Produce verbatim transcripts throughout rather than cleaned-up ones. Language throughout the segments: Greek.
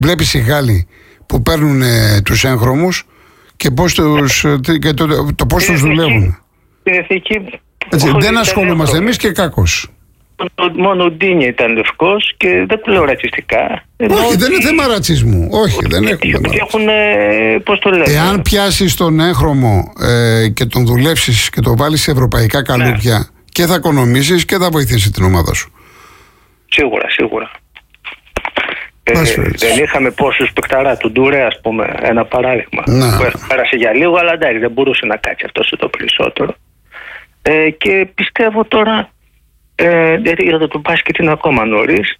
Βλέπεις οι Γάλλοι που παίρνουν ε, τους έγχρωμους και, πώς τους, και το, το, το πώς τους δουλεύουν. Την εθνική. Έτσι, δεν ασχολούμαστε εμείς και κάκος. Μόνο ο Ντίνια ήταν λευκός και δεν το λέω ρατσιστικά. Όχι, δεν είναι θέμα ρατσισμού. Όχι, δεν έχουμε. Έχουν, πώς το λένε. Εάν πιάσεις τον έγχρωμο ε, και τον δουλέψεις και τον βάλεις σε ευρωπαϊκά καλούπια, ναι, και θα οικονομήσεις και θα βοηθήσει την ομάδα σου. Σίγουρα, σίγουρα. Ε, δεν είχαμε πόσους παικταρά του Ντουρέ, ας πούμε, ένα παράδειγμα. Να. Που πέρασε για λίγο, αλλά εντάξει, δεν μπορούσε να κάτσει αυτό το περισσότερο. Ε, και πιστεύω τώρα. Ε, για το μπάσκετ είναι ακόμα νωρίς.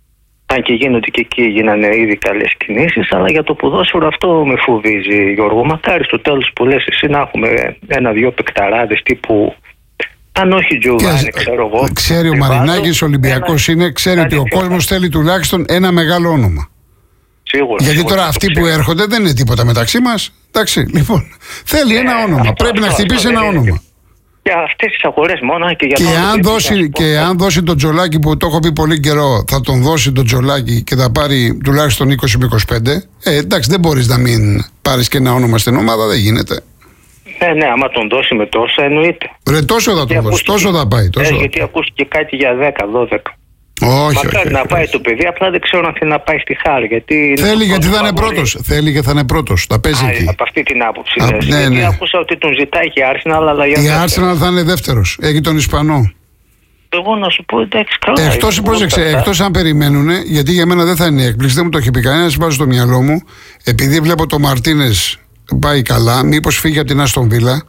Αν και γίνονται και εκεί γίνανε ήδη καλές κινήσεις, αλλά για το ποδόσφαιρο αυτό με φοβίζει, Γιώργο. Μακάρι στο τέλος που λες εσύ να έχουμε ένα-δυο παικταράδες τύπου. Αν όχι Τζοβάνι, ξέρω εγώ. Ξέρει ο Μαρινάκης, ο Ολυμπιακός είναι, ξέρει ότι ο κόσμος θέλει τουλάχιστον ένα μεγάλο όνομα. Σίγουρα. Γιατί σίγουρα, τώρα αυτοί που έρχονται δεν είναι τίποτα μεταξύ μας. Εντάξει, λοιπόν. Θέλει ένα όνομα. Αυτό, πρέπει αυτό, να χτυπήσει ένα όνομα. Είναι. Για αυτές τις αγορές μόνο και για και, αν δώσει, και αν δώσει τον Τζολάκη, που το έχω πει πολύ καιρό, θα τον δώσει τον Τζολάκη και θα πάρει τουλάχιστον είκοσι με είκοσι πέντε. Ε, εντάξει, δεν μπορείς να μην πάρεις και ένα όνομα στην ομάδα, δεν γίνεται. Ναι, ναι, άμα τον δώσει με τόσα εννοείται. Ρε, τόσο θα τον δώσει, τόσο θα πάει. Τόσο ε, γιατί ακούστηκε κάτι για δέκα δώδεκα. Όχι, Μακάρι όχι, να όχι, πάει όχι. το παιδί, απλά δεν ξέρω αν θέλει να πάει στη Χάρη. Γιατί θέλει γιατί θα είναι πρώτος. Θέλει και θα είναι πρώτος. Θα παίζει Α, εκεί. Από αυτή την άποψη. Α, λες, ναι, γιατί ναι. άκουσα ότι τον ζητάει και η Arsenal, αλλά για η Arsenal θα είναι δεύτερος. Έχει τον Ισπανό. Εγώ να σου πω, εντάξει, καλά. Εκτός, πρόσεξε, εκτός αν περιμένουν, γιατί για μένα δεν θα είναι έκπληξη, δεν μου το έχει πει κανένας, βάζω στο μυαλό μου, επειδή βλέπω το Μαρτίνες πάει καλά, μήπως φύγει από την Άστον Βίλα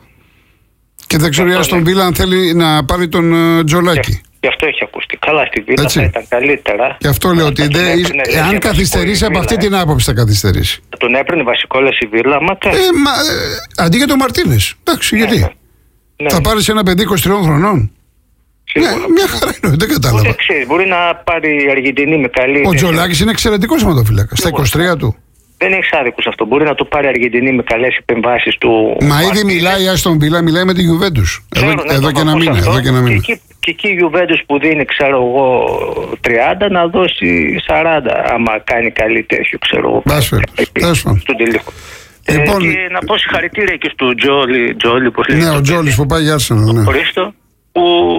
και δεν ξέρω η Άστον Βίλα αν θέλει να πάρει τον uh, Τζολάκη. Γι' αυτό έχει ακουστεί. Καλά, στη Βίλα θα ήταν καλύτερα. Γι' αυτό λέω ότι δε, αν καθυστερήσει από αυτή την άποψη θα καθυστερήσει. Τον έπαιρνε βασικό λες η Βίλα, μα ε, μα, ε, αντί για τον Μαρτίνες. Εντάξει, ναι, γιατί. Ναι. Θα πάρεις ένα παιδί είκοσι τριών χρονών. Ναι, μια χαρά είναι, δεν κατάλαβα. Ούτε ξέρεις, μπορεί να πάρει η Αργεντινή με καλή. Ο Τζολάκης είναι εξαιρετικός σωματοφύλακας. Στα είκοσι τρία του. Δεν έχει άδικους αυτό. Μπορεί να το πάρει η Αργεντινή με καλές επεμβάσεις του. Μα ήδη μιλάει η Άστον Βίλα, μιλάει με τη Γιουβέντους. Εδώ, ναι, εδώ, και ένα μήνα, εδώ και ένα μήνα. Και, και εκεί η Γιουβέντους που δίνει, ξέρω εγώ, τριάντα να δώσει σαράντα. Άμα κάνει καλή τέτοιο, ξέρω εγώ. Μπάσφερ. Στον τελικό. Λοιπόν, ε, και να πω συγχαρητήρια και στο Τζόλι. Τζόλι ναι, ο Τζόλις που πάει για Arsenal. Ναι. Χρήστο, που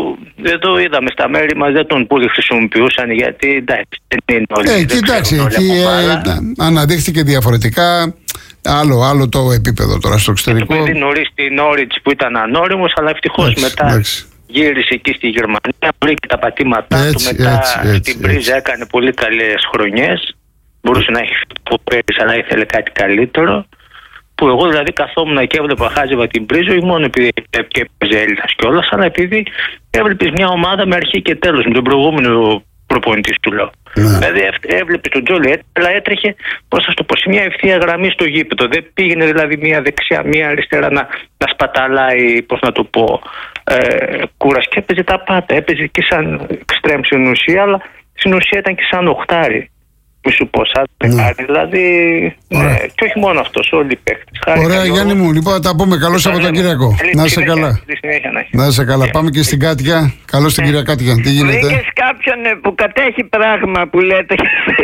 εδώ είδαμε στα μέρη μας δεν τον πολύ χρησιμοποιούσαν γιατί εντάξει δεν είναι όλοι. Ε, κοιτάξτε, εκεί ε, αναδείχθηκε διαφορετικά. Άλλο, άλλο το επίπεδο τώρα στο εξωτερικό. Το παιδί νωρίς στην Όριτς που ήταν ανώριμος, αλλά ευτυχώς εντάξει, μετά εντάξει. Γύρισε εκεί στη Γερμανία, βρήκε τα πατήματά έτσι, του, μετά έτσι, έτσι, στην Πρίζα έκανε πολύ καλές χρονιές. Μπορούσε να έχει που πέρυσι, αλλά ήθελε κάτι καλύτερο. Που εγώ δηλαδή καθόμουν και έβλεπα, χάζευα την Πρίζο, ή μόνο επειδή έπαιζε Έλληνας κιόλας, αλλά επειδή έβλεπες μια ομάδα με αρχή και τέλος, με τον προηγούμενο προπονητή του λέω. Ναι. Δηλαδή έβλεπε τον Τζόλι, αλλά έτρεχε, πώς θα το πω, σε μια ευθεία γραμμή στο γήπεδο. Δεν πήγαινε δηλαδή μια δεξιά, μια αριστερά να, να σπαταλάει, πώς να το πω, ε, κούρας. Και έπαιζε τα πάντα. Έπαιζε και σαν εξτρέμ στην ουσία, αλλά στην ουσία ήταν και σαν οχτάρι. Μη σου πω, σαν τεκάρι, δηλαδή. Ναι, και όχι μόνο αυτός, όλοι οι παίκτες. Ωραία, Γιάννη μου, λοιπόν, θα τα πούμε. Καλό Σαββατοκύριακο. Να είσαι καλά. Να είσαι καλά. Πάμε και στην Κάτια. Καλώς την κυρία Κάτια. Τι γίνεται? Βρήκες κάποιον που κατέχει πράγμα που λέτε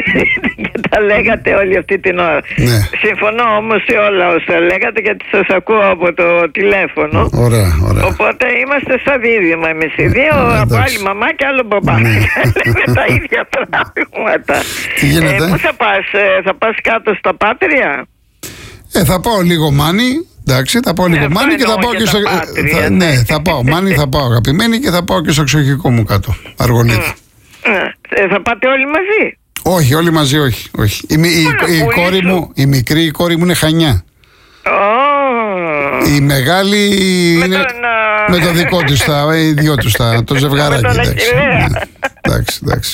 και τα λέγατε όλη αυτή την ώρα. Ναι. Συμφωνώ όμως σε όλα όσα λέγατε γιατί σας ακούω από το τηλέφωνο. Ωραία, ωραία. Οπότε είμαστε στα δίδυμα εμείς οι δύο, από άλλη μαμά και άλλο μπαμπά. Λέμε τα ίδια πράγματα. Τι γίνεται? Ε, πού θα πας, ε, θα πας κάτω στα Πάτρια? Ε, θα πάω λίγο Μάνι. Εντάξει, θα πάω λίγο ε, Μάνι και θα πάω και στο. Πάτρια, θα, ναι, θα πάω Μάνι, θα πάω αγαπημένη και θα πάω και στο εξοχικό μου κάτω. Αργολίδα. Ε, θα πάτε όλοι μαζί? Όχι, όλοι μαζί όχι. όχι. Η, η, η, η, κόρη μου, η μικρή η κόρη μου είναι Χανιά. Oh. Η μεγάλη με είναι τον, με το δικό της, τα, οι δυο τους, τα, το ζευγαράκι. εντάξει, ναι, εντάξει, εντάξει.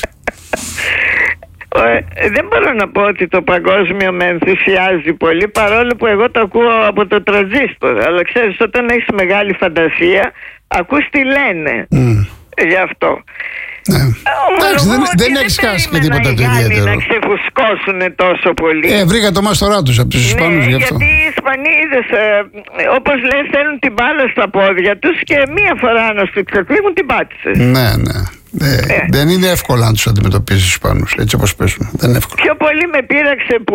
Ε, δεν μπορώ να πω ότι το παγκόσμιο με ενθουσιάζει πολύ, παρόλο που εγώ το ακούω από το τραζίστορ. Αλλά ξέρεις, όταν έχεις μεγάλη φαντασία, ακούς τι λένε mm. γι' αυτό. Ναι. Εντάξει, δεν, δεν έχεις χάσει και τίποτα το ιδιαίτερο. Να ξεφουσκώσουν τόσο πολύ. Ε, βρήκα το μάστορά τους από τους Ισπανούς, ναι, γι' αυτό. Γιατί οι Ισπανοί, είδες, ε, όπως λες, θέλουν την μπάλα στα πόδια τους και μία φορά να σου ξεφύγουν την πάτησες. Ναι, ναι. Ε, ε. Δεν είναι εύκολο να τους αντιμετωπίσεις τους Ισπανούς, έτσι όπως παίζουν. Δεν είναι εύκολο. Πιο πολύ με πείραξε που